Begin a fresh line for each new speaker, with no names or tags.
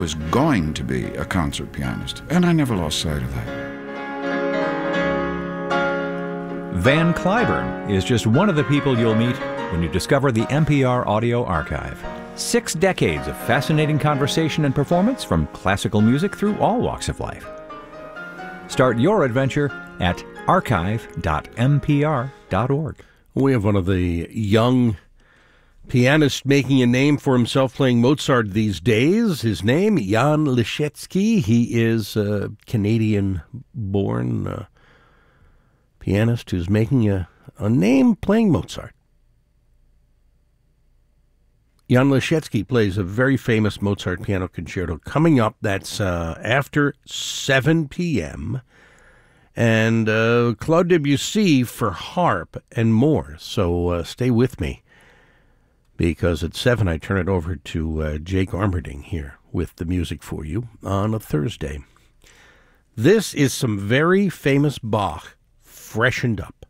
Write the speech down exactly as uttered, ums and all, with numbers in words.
was going to be a concert pianist, and I never lost sight of that.
Van Cliburn is just one of the people you'll meet when you discover the N P R Audio Archive. Six decades of fascinating conversation and performance from classical music through all walks of life. Start your adventure at archive dot n p r dot org.
We have one of the young pianists making a name for himself playing Mozart these days. His name, Jan Leschetizky. He is a Canadian-born uh, pianist who's making a, a name playing Mozart. Jan Leschetizky plays a very famous Mozart piano concerto coming up. That's uh, after seven p.m. And uh, Claude Debussy for harp and more. So uh, stay with me, because at seven I turn it over to uh, Jake Armerding here with the music for you on a Thursday. This is some very famous Bach freshened up.